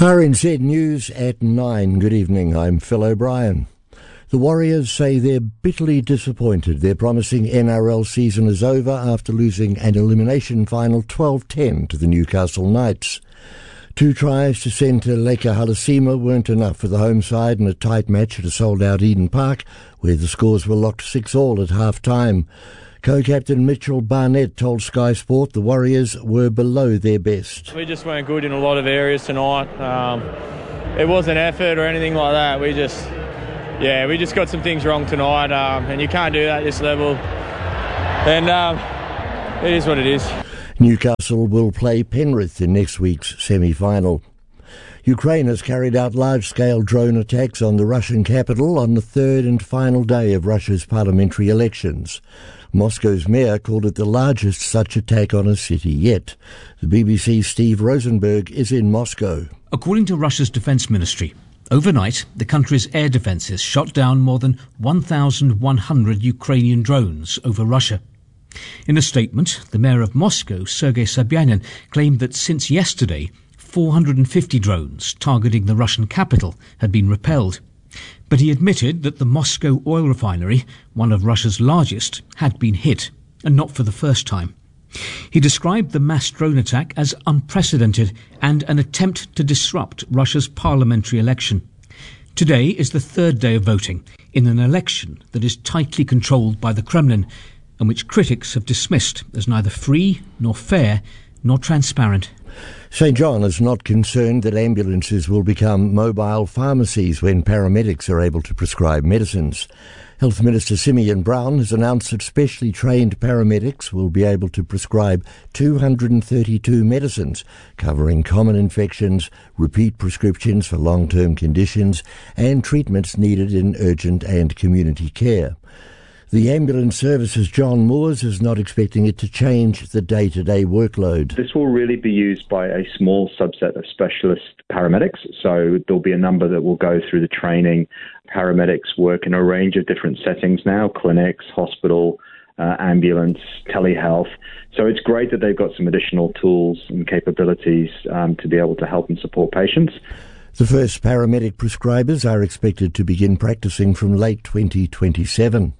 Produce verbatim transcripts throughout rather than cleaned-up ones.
R N Z News at nine. Good evening, I'm Phil O'Brien. The Warriors say they're bitterly disappointed. Their promising N R L season is over after losing an elimination final twelve ten to the Newcastle Knights. Two tries to centre Leka Halasima weren't enough for the home side in a tight match at a sold-out Eden Park, where the scores were locked six all at half-time. Co-captain Mitchell Barnett told Sky Sport the Warriors were below their best. We just weren't good in a lot of areas tonight. Um, it wasn't effort or anything like that. We just, yeah, we just got some things wrong tonight, um, and you can't do that at this level. And um, it is what it is. Newcastle will play Penrith in next week's semi-final. Ukraine has carried out large-scale drone attacks on the Russian capital on the third and final day of Russia's parliamentary elections. Moscow's mayor called it the largest such attack on a city yet. The B B C's Steve Rosenberg is in Moscow. According to Russia's defence ministry, overnight the country's air defences shot down more than one thousand one hundred Ukrainian drones over Russia. In a statement, the mayor of Moscow, Sergei Sobyanin, claimed that since yesterday, four hundred fifty drones targeting the Russian capital had been repelled. But he admitted that the Moscow oil refinery, one of Russia's largest, had been hit, and not for the first time. He described the mass drone attack as unprecedented and an attempt to disrupt Russia's parliamentary election. Today is the third day of voting in an election that is tightly controlled by the Kremlin, and which critics have dismissed as neither free nor fair nor transparent. Saint John is not concerned that ambulances will become mobile pharmacies when paramedics are able to prescribe medicines. Health Minister Simeon Brown has announced that specially trained paramedics will be able to prescribe two hundred thirty-two medicines, covering common infections, repeat prescriptions for long-term conditions, and treatments needed in urgent and community care. The ambulance service's John Moores is not expecting it to change the day-to-day workload. This will really be used by a small subset of specialist paramedics. So there'll be a number that will go through the training. Paramedics work in a range of different settings now, clinics, hospital, uh, ambulance, telehealth. So it's great that they've got some additional tools and capabilities um, to be able to help and support patients. The first paramedic prescribers are expected to begin practicing from late twenty twenty-seven.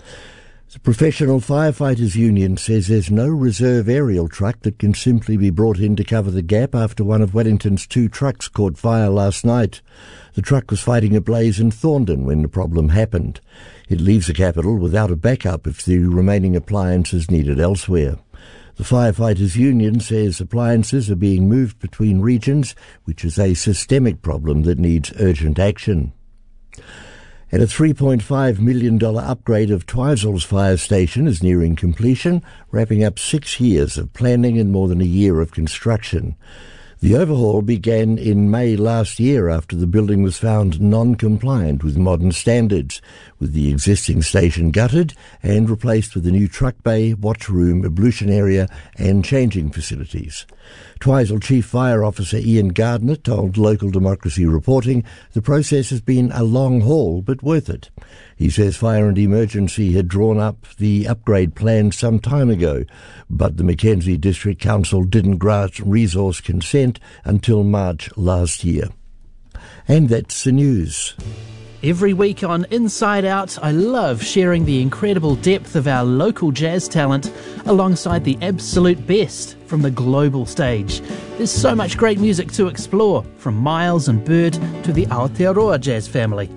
The Professional Firefighters Union says there's no reserve aerial truck that can simply be brought in to cover the gap after one of Wellington's two trucks caught fire last night. The truck was fighting a blaze in Thorndon when the problem happened. It leaves the capital without a backup if the remaining appliance is needed elsewhere. The Firefighters Union says appliances are being moved between regions, which is a systemic problem that needs urgent action. And a three point five million dollars upgrade of Twisel's fire station is nearing completion, wrapping up six years of planning and more than a year of construction. The overhaul began in May last year after the building was found non-compliant with modern standards, with the existing station gutted and replaced with a new truck bay, watch room, ablution area and changing facilities. Twisel Chief Fire Officer Ian Gardner told Local Democracy Reporting the process has been a long haul but worth it. He says Fire and Emergency had drawn up the upgrade plan some time ago, but the Mackenzie District Council didn't grant resource consent until March last year. And that's the news. Every week on Inside Out, I love sharing the incredible depth of our local jazz talent alongside the absolute best from the global stage. There's so much great music to explore, from Miles and Bird to the Aotearoa jazz family.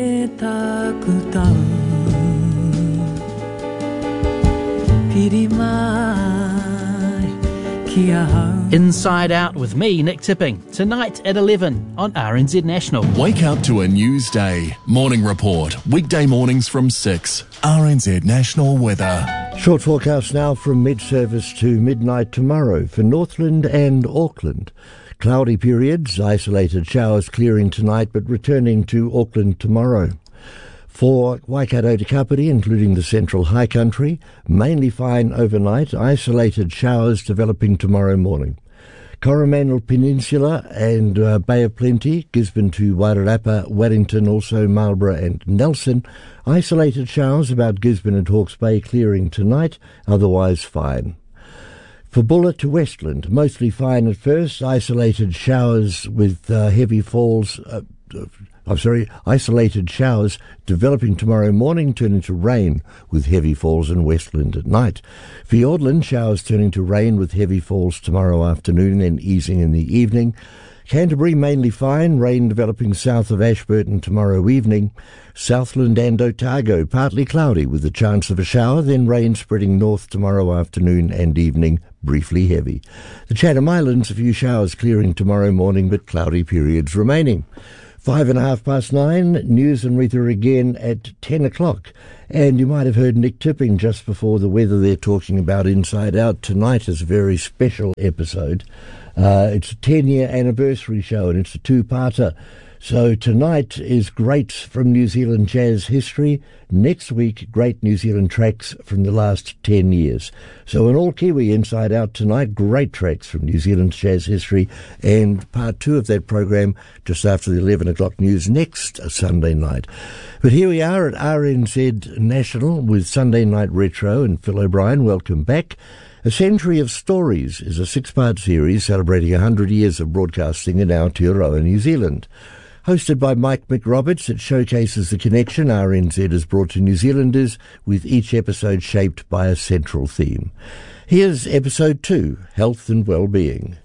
Inside Out with me, Nick Tipping, tonight at eleven on R N Z National. Wake up to a news day. Morning Report, weekday mornings from six. R N Z National Weather. Short forecast now from mid-service to midnight tomorrow for Northland and Auckland. Cloudy periods, isolated showers clearing tonight but returning to Auckland tomorrow. For Waikato to Kapiti, including the central high country, mainly fine overnight, isolated showers developing tomorrow morning. Coromandel Peninsula and uh, Bay of Plenty, Gisborne to Wairarapa, Wellington, also Marlborough and Nelson. Isolated showers about Gisborne and Hawke's Bay clearing tonight, otherwise fine. For Buller to Westland, mostly fine at first, isolated showers with uh, heavy falls, uh, I'm sorry, isolated showers developing tomorrow morning, turning to rain with heavy falls in Westland at night. For Fiordland, showers turning to rain with heavy falls tomorrow afternoon, then easing in the evening. Canterbury, mainly fine, rain developing south of Ashburton tomorrow evening. Southland and Otago, partly cloudy with the chance of a shower, then rain spreading north tomorrow afternoon and evening, briefly heavy. The Chatham Islands, a few showers clearing tomorrow morning, but cloudy periods remaining. Five and a half past nine, News and Rita again at ten o'clock. And you might have heard Nick Tipping just before the weather there talking about Inside Out. Tonight is a very special episode. Uh, it's a ten-year anniversary show, and it's a two-parter. So tonight is great from New Zealand jazz history. Next week, great New Zealand tracks from the last ten years. So an all-Kiwi Inside Out tonight, great tracks from New Zealand's jazz history. And part two of that program just after the eleven o'clock news next Sunday night. But here we are at R N Z National with Sunday Night Retro, and Phil O'Brien, welcome back. A Century of Stories is a six-part series celebrating one hundred years of broadcasting in Aotearoa, New Zealand. Hosted by Mike McRoberts, it showcases the connection R N Z has brought to New Zealanders, with each episode shaped by a central theme. Here's episode two, Health and Wellbeing.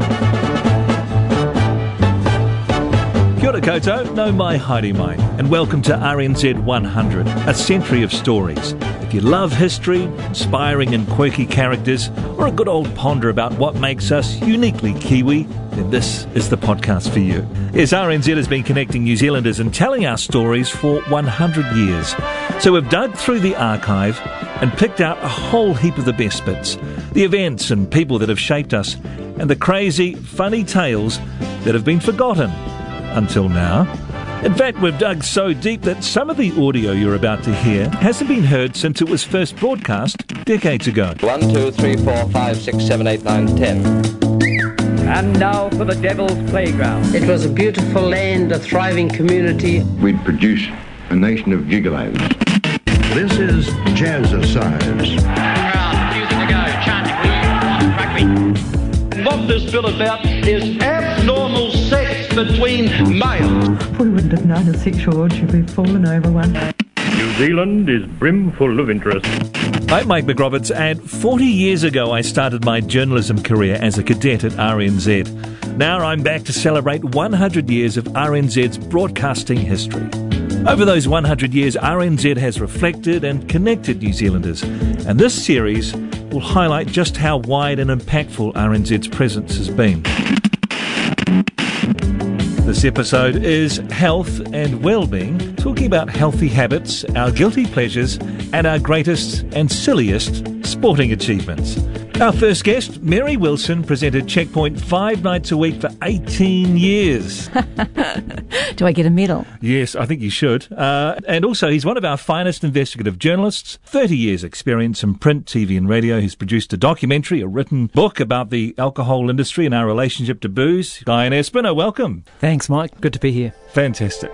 Kia ora koutou, no mai haere mai, and welcome to R N Z one hundred, a century of stories. If you love history, inspiring and quirky characters, or a good old ponder about what makes us uniquely Kiwi, then this is the podcast for you. Yes, R N Z has been connecting New Zealanders and telling our stories for one hundred years. So we've dug through the archive and picked out a whole heap of the best bits, the events and people that have shaped us, and the crazy, funny tales that have been forgotten until now. In fact, we've dug so deep that some of the audio you're about to hear hasn't been heard since it was first broadcast decades ago. One, two, three, four, five, six, seven, eight, nine, ten. And now for the Devil's Playground. It was a beautiful land, a thriving community. We'd produce a nation of gigolos. This is Jazzercise. What this bill about is abnormal sex between males. We wouldn't have known a sexual urge if we'd fallen over one. New Zealand is brimful of interest. I'm Mike McRoberts, and forty years ago I started my journalism career as a cadet at R N Z. Now I'm back to celebrate one hundred years of R N Z's broadcasting history. Over those one hundred years, R N Z has reflected and connected New Zealanders, and this series will highlight just how wide and impactful R N Z's presence has been. This episode is Health and Wellbeing, talking about healthy habits, our guilty pleasures, and our greatest and silliest sporting achievements. Our first guest, Mary Wilson, presented Checkpoint five nights a week for eighteen years. Do I get a medal? Yes, I think you should. Uh, and also, he's one of our finest investigative journalists, thirty years experience in print, T V and radio. He's produced a documentary, a written book about the alcohol industry and our relationship to booze. Diane Espiner, welcome. Thanks, Mike. Good to be here. Fantastic.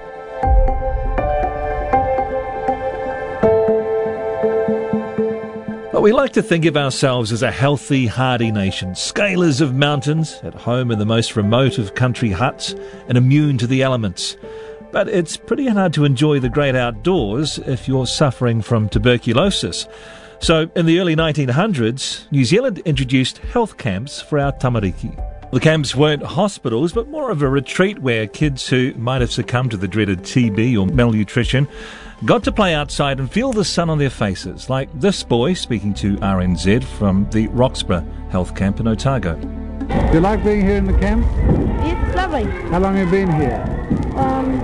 But we like to think of ourselves as a healthy, hardy nation, scalers of mountains, at home in the most remote of country huts, and immune to the elements. But it's pretty hard to enjoy the great outdoors if you're suffering from tuberculosis. So, in the early nineteen hundreds, New Zealand introduced health camps for our tamariki. The camps weren't hospitals, but more of a retreat where kids who might have succumbed to the dreaded T B or malnutrition got to play outside and feel the sun on their faces, like this boy speaking to R N Z from the Roxburgh Health Camp in Otago. Do you like being here in the camp? Yes, it's lovely. How long have you been here? Um,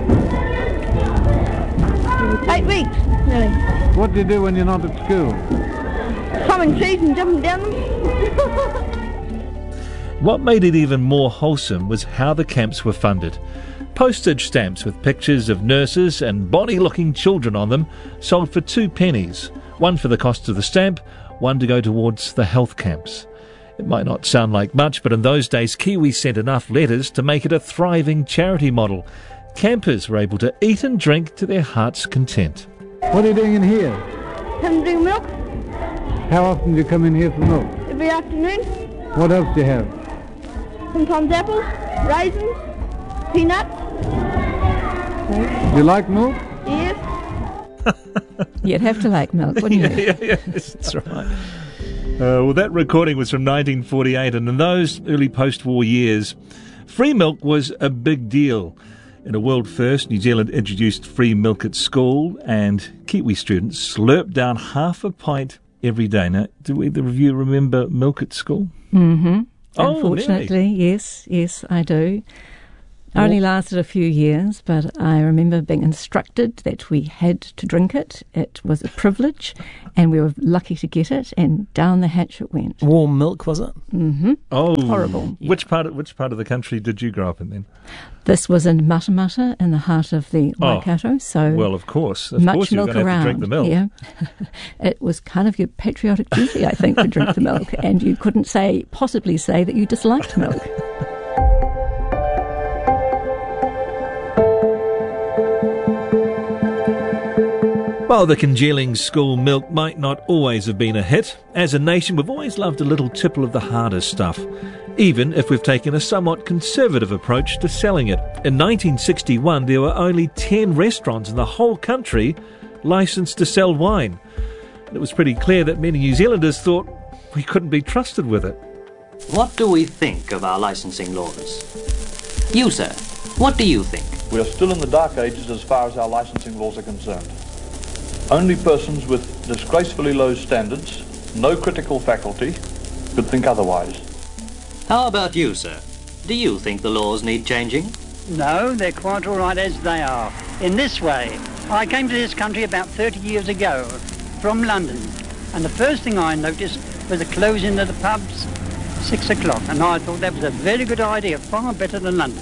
eight weeks, nearly. What do you do when you're not at school? Climbing trees and jumping down them. What made it even more wholesome was how the camps were funded. Postage stamps with pictures of nurses and bonny-looking children on them sold for two pennies, one for the cost of the stamp, one to go towards the health camps. It might not sound like much, but in those days Kiwis sent enough letters to make it a thriving charity model. Campers were able to eat and drink to their heart's content. What are you doing in here? Come drink milk. How often do you come in here for milk? Every afternoon. What else do you have? Sometimes apples, raisins, peanuts. Do you like milk? Yes. You'd have to like milk, wouldn't you? yeah, yeah, yes, that's right. Uh, well, that recording was from nineteen forty-eight, and in those early post-war years, free milk was a big deal. In a world first, New Zealand introduced free milk at school, and Kiwi students slurped down half a pint every day. Now, do either of you remember milk at school? Mm-hmm. Oh, Unfortunately, really? yes, yes, I do. Only lasted a few years, but I remember being instructed that we had to drink it. It was a privilege, and we were lucky to get it, and down the hatch it went. Warm milk, was it? Mm-hmm. Oh, horrible. Which part of, which part of the country did you grow up in then? This was in Matamata, in the heart of the Waikato, oh, so well, of course, of much course milk you're going to have around. to drink the milk. Yeah. It was kind of your patriotic duty, I think, to drink the milk, and you couldn't say, possibly say that you disliked milk. While the congealing school milk might not always have been a hit, as a nation we've always loved a little tipple of the harder stuff, even if we've taken a somewhat conservative approach to selling it. In nineteen sixty-one, there were only ten restaurants in the whole country licensed to sell wine. It was pretty clear that many New Zealanders thought we couldn't be trusted with it. What do we think of our licensing laws? You, sir, what do you think? We are still in the dark ages as far as our licensing laws are concerned. Only persons with disgracefully low standards, no critical faculty, could think otherwise. How about you, sir? Do you think the laws need changing? No, they're quite all right as they are. In this way, I came to this country about thirty years ago from London, and the first thing I noticed was the closing of the pubs, six o'clock, and I thought that was a very good idea, far better than London.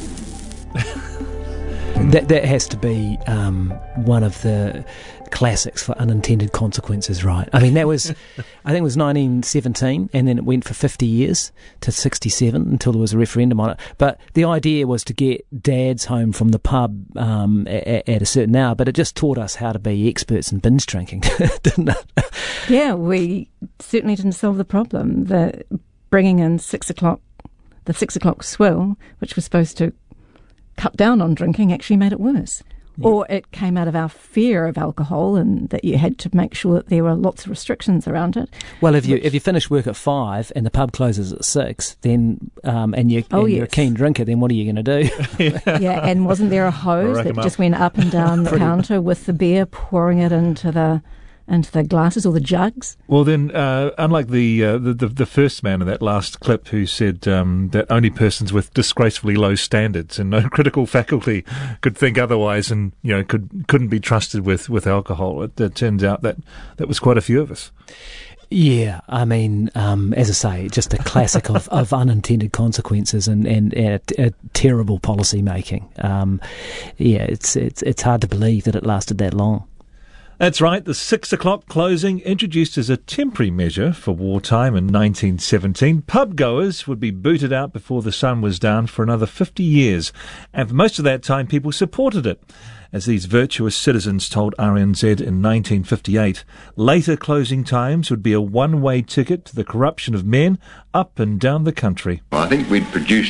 That that has to be um, one of the classics for unintended consequences, right? I mean, that was, I think it was nineteen seventeen, and then it went for fifty years to sixty-seven until there was a referendum on it. But the idea was to get dads home from the pub um, at, at a certain hour, but it just taught us how to be experts in binge drinking, didn't it? Yeah, we certainly didn't solve the problem. The bringing in six o'clock, the six o'clock swill, which was supposed to cut down on drinking, actually made it worse. Yeah. Or it came out of our fear of alcohol, and that you had to make sure that there were lots of restrictions around it. Well, if you which, if you finish work at five and the pub closes at six, then um, and, you, oh, and yes. you're a keen drinker, then what are you going to do? yeah. yeah, and wasn't there a hose that just went up and down the counter with the beer, pouring it into the into the glasses or the jugs? Well, then, uh, unlike the, uh, the, the the first man in that last clip who said um, that only persons with disgracefully low standards and no critical faculty could think otherwise, and you know could couldn't be trusted with with alcohol, it, it turns out that that was quite a few of us. Yeah, I mean, um, as I say, just a classic of, of unintended consequences and, and, and a, a terrible policy making. Um, yeah, it's it's it's hard to believe that it lasted that long. That's right, the six o'clock closing, introduced as a temporary measure for wartime in nineteen seventeen. Pub goers would be booted out before the sun was down for another fifty years, and for most of that time people supported it. As these virtuous citizens told R N Z in nineteen fifty-eight, later closing times would be a one-way ticket to the corruption of men up and down the country. Well, I think we'd produce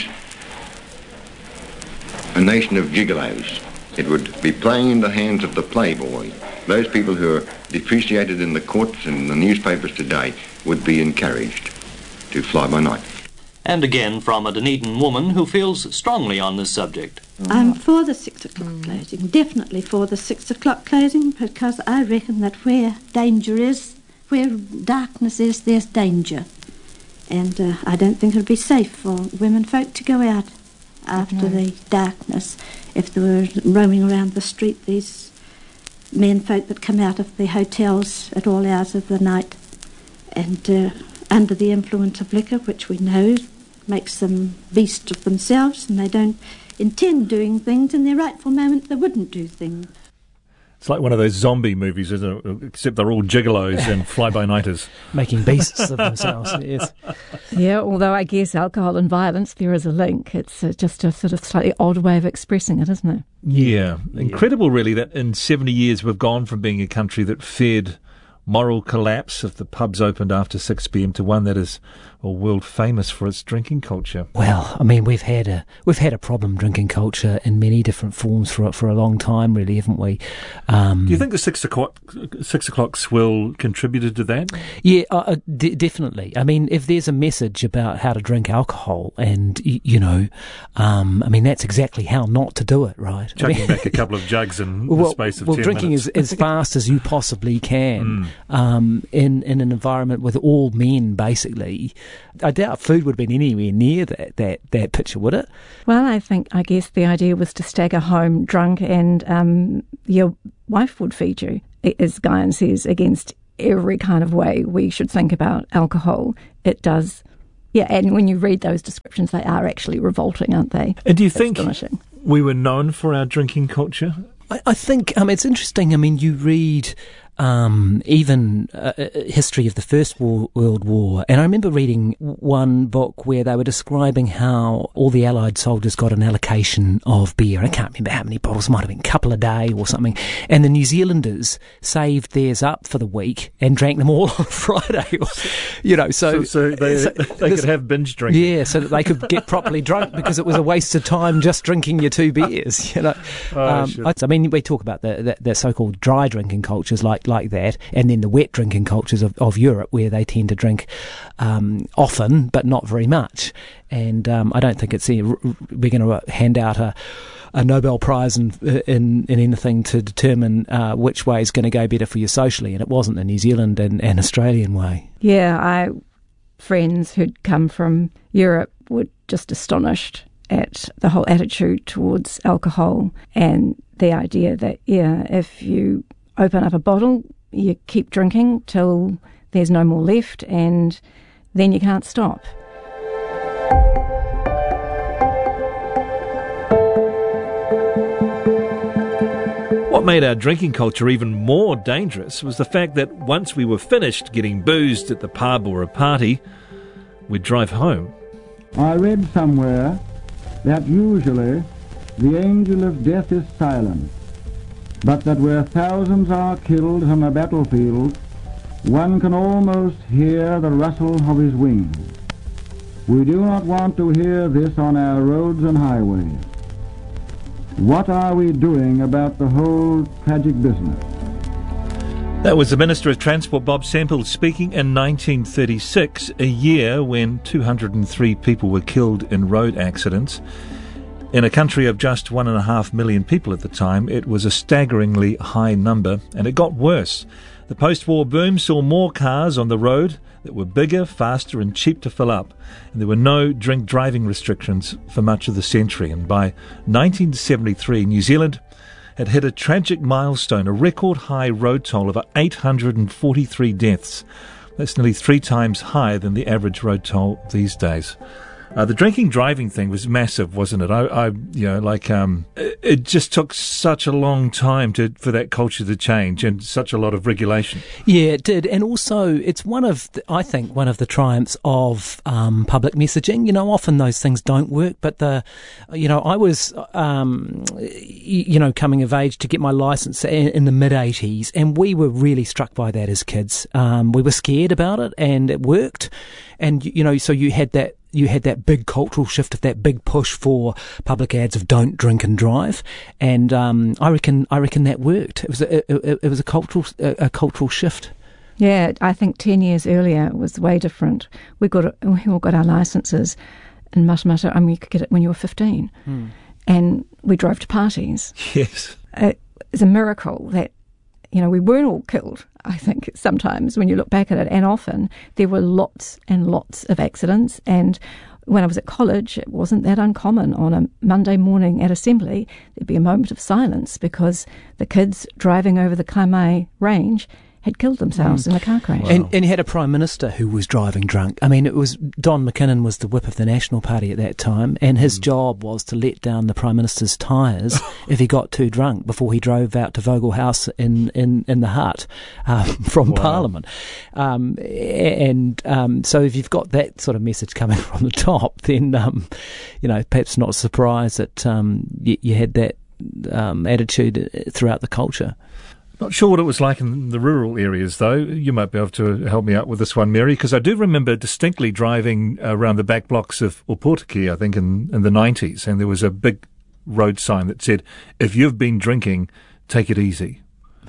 a nation of gigolos. It would be playing in the hands of the playboy. Those people who are depreciated in the courts and the newspapers today would be encouraged to fly by night. And again from a Dunedin woman who feels strongly on this subject. I'm for the six o'clock mm. closing, definitely for the six o'clock closing, because I reckon that where danger is, where darkness is, there's danger. And uh, I don't think it would be safe for women folk to go out after no. the darkness. If they were roaming around the street, these men folk that come out of the hotels at all hours of the night and uh, under the influence of liquor, which we know makes them beasts of themselves, and they don't intend doing things in their rightful moment, they wouldn't do things. It's like one of those zombie movies, isn't it? Except they're all gigolos and fly-by-nighters. Making beasts of themselves, yes. Yeah, although I guess alcohol and violence, there is a link. It's uh, just a sort of slightly odd way of expressing it, isn't it? Yeah. yeah. Incredible, really, that in seventy years we've gone from being a country that feared moral collapse if the pubs opened after six p.m. to one that is or world famous for its drinking culture. Well, I mean, we've had a we've had a problem drinking culture in many different forms for for a long time, really, haven't we? Um, Do you think the six o'clock six o'clock swill contributed to that? Yeah, uh, d- definitely. I mean, if there's a message about how to drink alcohol, and y- you know, um, I mean, that's exactly how not to do it, right? Chugging I mean, back a couple of jugs in well, the space of well, ten drinking minutes. as, as fast as you possibly can Mm. um, in in an environment with all men, basically. I doubt food would have been anywhere near that that that picture, would it? Well, I think, I guess the idea was to stagger home drunk and um, your wife would feed you, as Guyon says, against every kind of way we should think about alcohol. It does, yeah, and when you read those descriptions, they are actually revolting, aren't they? And do you think we were known for our drinking culture? I, I think um, it's interesting. I mean, you read um, even uh, history of the First War, World War, and I remember reading one book where they were describing how all the Allied soldiers got an allocation of beer. I can't remember how many bottles, might have been a couple a day or something, and the New Zealanders saved theirs up for the week and drank them all on Friday. You know, so, so, so they, so they could have binge drinking. Yeah, so that they could get properly drunk, because it was a waste of time just drinking your two beers. You know, Oh, um, shit. I, I mean, we talk about the, the, the so-called dry drinking cultures like like that, and then the wet drinking cultures of, of Europe, where they tend to drink um, often but not very much. And um, I don't think it's we're going to hand out a a Nobel Prize in in, in anything to determine uh, which way is going to go better for you socially, and it wasn't the New Zealand and, and Australian way. Yeah, I friends who'd come from Europe were just astonished at the whole attitude towards alcohol and the idea that, yeah, if you open up a bottle, you keep drinking till there's no more left, and then you can't stop. What made our drinking culture even more dangerous was the fact that once we were finished getting boozed at the pub or a party, we'd drive home. I read somewhere that usually the angel of death is silent, but that where thousands are killed on a battlefield, one can almost hear the rustle of his wings. We do not want to hear this on our roads and highways. What are we doing about the whole tragic business? That was the Minister of Transport, Bob Semple, speaking in nineteen thirty-six, a year when two hundred three people were killed in road accidents. In a country of just one and a half million people at the time, it was a staggeringly high number, and it got worse. The post-war boom saw more cars on the road that were bigger, faster and cheap to fill up, and there were no drink driving restrictions for much of the century. And by nineteen seventy-three, New Zealand had hit a tragic milestone, a record high road toll of eight hundred forty-three deaths. That's nearly three times higher than the average road toll these days. Uh, the drinking driving thing was massive, wasn't it? I, I you know, like um, it, it just took such a long time to for that culture to change, and such a lot of regulation. Yeah, it did, and also it's one of, the, I think, one of the triumphs of um, public messaging. You know, often those things don't work, but the, you know, I was, um, you know, coming of age to get my license in, in the mid eighties, and we were really struck by that as kids. Um, we were scared about it, and it worked, and you know, so you had that. You had that big cultural shift, of that big push for public ads of don't drink and drive, and um, I reckon I reckon that worked. It was a, it, it was a cultural a, a cultural shift. Yeah, I think ten years earlier it was way different. We got we all got our licences in Matamata, and you could get it when you were fifteen, Hmm. and we drove to parties. Yes, it was a miracle that, you know, we weren't all killed, I think, sometimes when you look back at it. And often there were lots and lots of accidents. And when I was at college, it wasn't that uncommon. On a Monday morning at assembly, there'd be a moment of silence because the kids driving over the Kaimai range had killed themselves mm. in a car crash. Wow. And, and you had a Prime Minister who was driving drunk. I mean, it was Don McKinnon was the whip of the National Party at that time, and his mm. job was to let down the Prime Minister's tyres if he got too drunk before he drove out to Vogel House in, in, in the Hut um, from wow. Parliament. Um, and um, so if you've got that sort of message coming from the top, then, um, you know, perhaps not surprised that um, you, you had that um, attitude throughout the culture. Not sure what it was like in the rural areas, though. You might be able to help me out with this one, Mary, because I do remember distinctly driving around the back blocks of Opotiki, I think, in, in the nineties, and there was a big road sign that said, if you've been drinking, take it easy.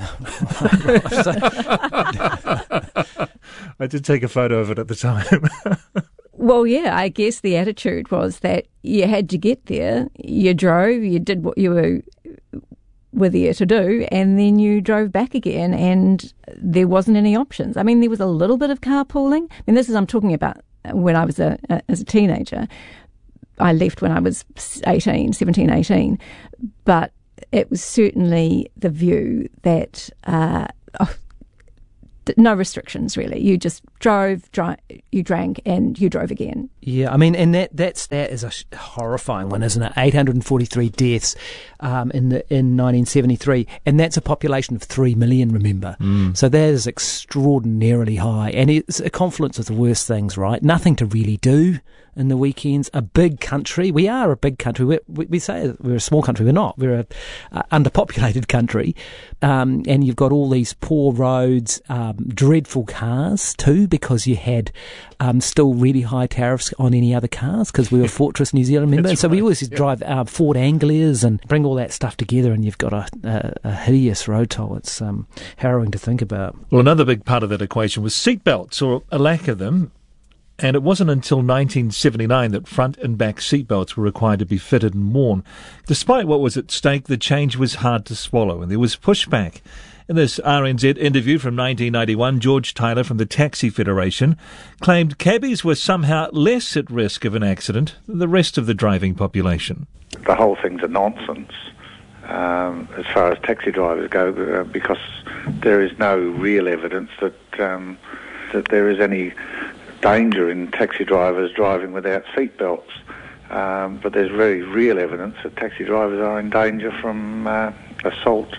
I did take a photo of it at the time. Well, yeah, I guess the attitude was that you had to get there, you drove, you did what you were... were there to do, and then you drove back again, and there wasn't any options. I mean, there was a little bit of carpooling. I mean, this is, I'm talking about when I was a, a as a teenager. I left when I was eighteen, seventeen, eighteen, but it was certainly the view that uh, oh, no restrictions, really. You just drove, dri- you drank, and you drove again. Yeah, I mean, and that that's that is a sh- horrifying one, isn't it? eight hundred forty-three deaths um, in the in nineteen seventy-three, and that's a population of three million. Remember, mm. so that is extraordinarily high, and it's a confluence of the worst things. Right, nothing to really do in the weekends. A big country. We are a big country. We're, we we say we're a small country. We're not. We're a, a underpopulated country, um, and you've got all these poor roads, um, dreadful cars too, because you had um, still really high tariffs on any other cars because we were Fortress New Zealand, remember? And so right. we always yeah. drive uh, Ford Anglias and bring all that stuff together, and you've got a, a, a hideous road toll. It's um, harrowing to think about. Well, another big part of that equation was seatbelts, or a lack of them. And it wasn't until nineteen seventy-nine that front and back seatbelts were required to be fitted and worn. Despite what was at stake, the change was hard to swallow, and there was pushback. In this R N Z interview from nineteen ninety-one, George Tyler from the Taxi Federation claimed cabbies were somehow less at risk of an accident than the rest of the driving population. The whole thing's a nonsense um, as far as taxi drivers go, uh, because there is no real evidence that um, that there is any danger in taxi drivers driving without seatbelts. Um, but there's very real evidence that taxi drivers are in danger from uh, assault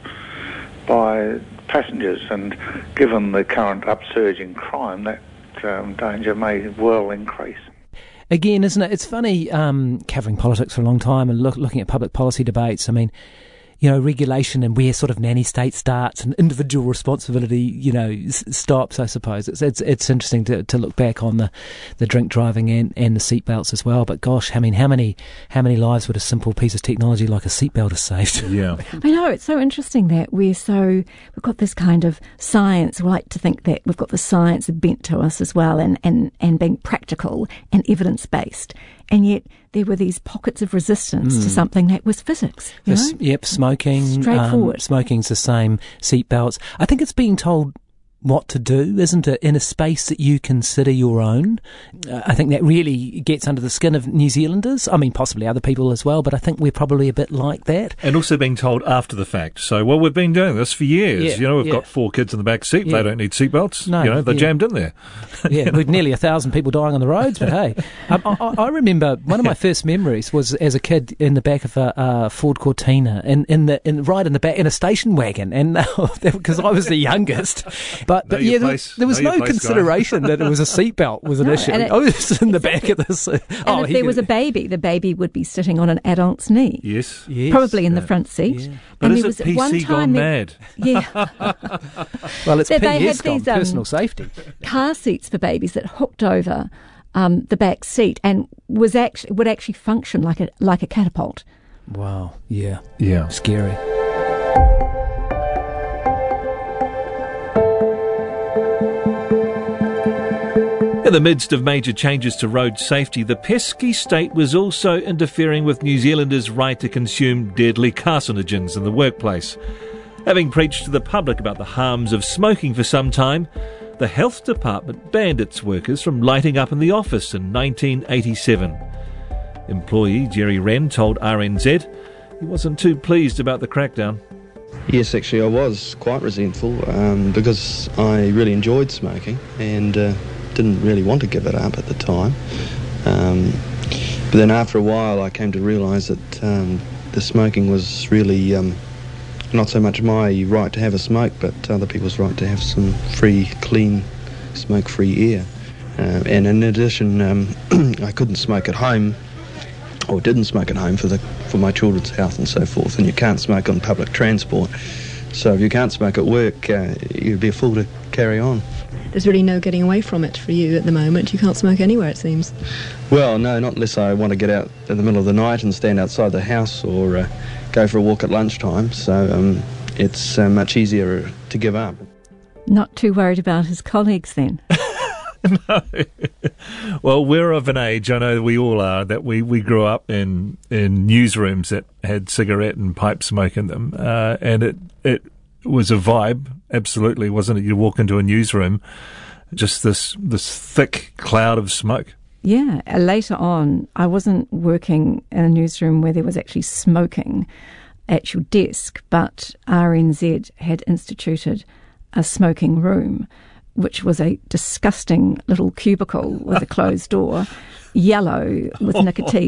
by passengers, and given the current upsurge in crime, that um, danger may well increase. Again, isn't it? It's funny, um, covering politics for a long time and look, looking at public policy debates. I mean, you know, regulation and where sort of nanny state starts and individual responsibility, you know, s- stops, I suppose. It's it's it's interesting to, to look back on the, the drink driving and, and the seatbelts as well. But gosh, I mean, how many how many lives would a simple piece of technology like a seatbelt have saved? Yeah. I know, it's so interesting that we're so, we've got this kind of science. We like to think that we've got the science bent to us as well, and, and, and being practical and evidence-based. And yet there were these pockets of resistance mm. to something that was physics. You this, know? Yep, smoking. Straightforward. Um, smoking's the same. Seatbelts. I think it's being told what to do, isn't it, in a space that you consider your own. Uh, I think that really gets under the skin of New Zealanders. I mean, possibly other people as well, but I think we're probably a bit like that. And also being told after the fact. So, well, we've been doing this for years. Yeah, you know, we've yeah. got four kids in the back seat. Yeah. They don't need seatbelts. No, you know, they're yeah. jammed in there. Yeah, with nearly a thousand people dying on the roads, but hey. Um, I, I remember one of my first memories was as a kid in the back of a uh, Ford Cortina, in, in the in, right in the back, in a station wagon, and because I was the youngest. But, but yeah, there, there was no place, consideration that it was a seatbelt was an no, issue. It, I was in the back of this. And oh, if there was a baby, the baby would be sitting on an adult's knee. Yes. yes. Probably in the front seat. Yeah. But and is there it was P C one time gone that, mad? Yeah. Well, it's that P S they had gone, these, um, personal safety. Car seats for babies that hooked over um, the back seat and was actually would actually function like a like a catapult. Wow. Yeah. Yeah. Scary. In the midst of major changes to road safety, the pesky state was also interfering with New Zealanders' right to consume deadly carcinogens in the workplace. Having preached to the public about the harms of smoking for some time, the Health Department banned its workers from lighting up in the office in nineteen eighty-seven. Employee Jerry Wren told R N Z he wasn't too pleased about the crackdown. Yes, actually I was quite resentful um, because I really enjoyed smoking and uh, didn't really want to give it up at the time. Um, but then after a while I came to realise that um, the smoking was really um, not so much my right to have a smoke, but other people's right to have some free, clean, smoke-free air. Uh, and in addition, um, I couldn't smoke at home, or didn't smoke at home for the for my children's health and so forth, and you can't smoke on public transport. So if you can't smoke at work, uh, you'd be a fool to carry on. There's really no getting away from it for you at the moment. You can't smoke anywhere, it seems. Well, no, not unless I want to get out in the middle of the night and stand outside the house, or uh, go for a walk at lunchtime. So um, it's uh, much easier to give up. Not too worried about his colleagues then? No. Well, we're of an age, I know we all are, that we, we grew up in, in newsrooms that had cigarette and pipe smoke in them, uh, and it it was a vibe, absolutely, wasn't it? You walk into a newsroom, just this this thick cloud of smoke. Yeah, uh, later on, I wasn't working in a newsroom where there was actually smoking at your desk, but R N Z had instituted a smoking room, which was a disgusting little cubicle with a closed door, yellow with nicotine.